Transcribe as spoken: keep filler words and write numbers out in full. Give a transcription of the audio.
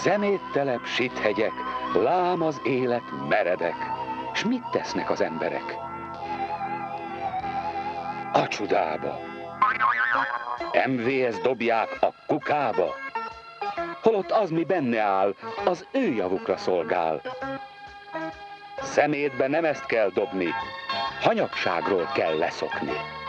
Szeméttelep, sithegyek, lám az élet meredek. S mit tesznek az emberek? A csudába. em vé es dobják a kukába. Holott az, mi benne áll, az ő javukra szolgál. Szemétbe nem ezt kell dobni, hanyagságról kell leszokni.